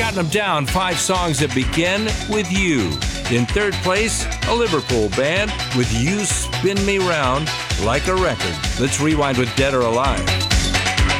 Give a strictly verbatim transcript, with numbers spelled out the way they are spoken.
Counting them down, five songs that begin with You. In third place, a Liverpool band with You Spin Me Round Like a Record. Let's rewind with Dead or Alive.